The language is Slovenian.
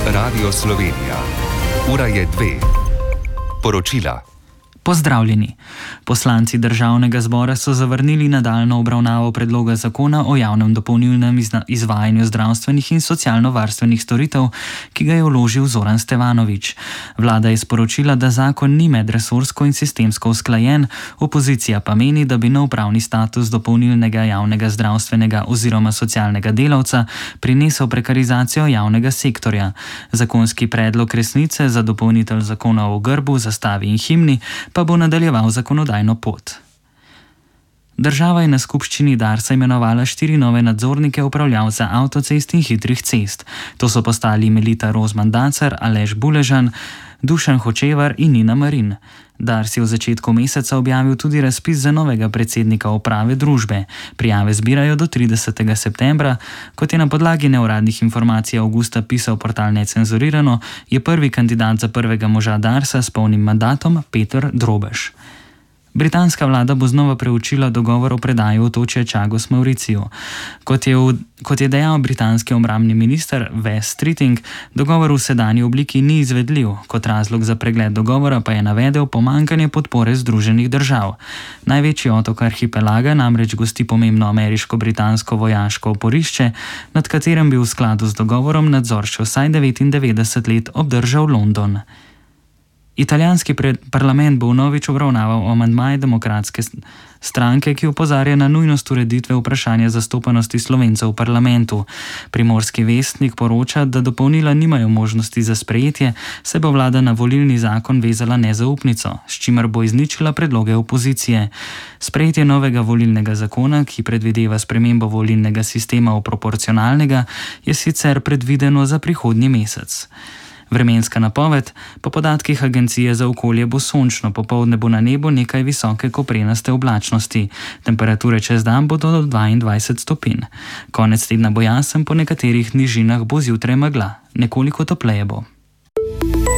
Radio Slovenija. Ura je 2. Poročila. Pozdravljeni. Poslanci Državnega zbora so zavrnili nadaljnjo obravnavo predloga zakona o javnem dopolnilnem izvajanju zdravstvenih in socialno-varstvenih storitev, ki ga je vložil Zoran Stevanović. Vlada je sporočila, da zakon ni medresorsko in sistemsko usklajen, opozicija pa meni, da bi nov pravni status dopolnilnega javnega zdravstvenega oziroma socialnega delavca prinesel prekarizacijo javnega sektorja. Zakonski predlog resnice za dopolnitev zakona o grbu, zastavi in himni pa bo nadaljeval zakonodajno pot. Država je na skupščini Darsa imenovala 4 nove nadzornike upravljavca avtocest in hitrih cest. To so postali Melita Rozman-Dacar, Aleš Buležan, Dušan Hočevar in Nina Marin. Dars je v začetku meseca objavil tudi razpis za novega predsednika uprave družbe. Prijave zbirajo do 30. septembra. Kot je na podlagi neuradnih informacij avgusta pisal portal Necenzurirano, je prvi kandidat za prvega moža Darsa s polnim mandatom Peter Drobež. Britanska vlada bo znova preučila dogovor o predaji otočja Chagos Mauriciju. Kot je dejal britanski obrambni minister Wes Streeting, dogovor v sedanji obliki ni izvedljiv. Kot razlog za pregled dogovora pa je navedel pomanjkanje podpore Združenih držav. Največji otok arhipelaga namreč gosti pomembno ameriško-britansko vojaško oporišče, nad katerem bi v skladu z dogovorom nadzor še vsaj 99 let obdržal London. Italijanski parlament bo vnovič obravnaval amandmaje demokratske stranke, ki opozarja na nujnost ureditve vprašanja zastopanosti Slovencev v parlamentu. Primorski vestnik poroča, da dopolnila nimajo možnosti za sprejetje, saj bo vlada na volilni zakon vezala nezaupnico, s čimer bo izničila predloge opozicije. Sprejetje novega volilnega zakona, ki predvideva spremembo volilnega sistema v proporcionalnega, je sicer predvideno za prihodnji mesec. Vremenska napoved: po podatkih Agencije za okolje bo sončno, popoldne bo na nebu nekaj visoke koprenaste oblačnosti. Temperature čez dan bodo do 22 stopinj. Konec tedna bo jasen, po nekaterih nižinah bo zjutraj megla, nekoliko topleje bo.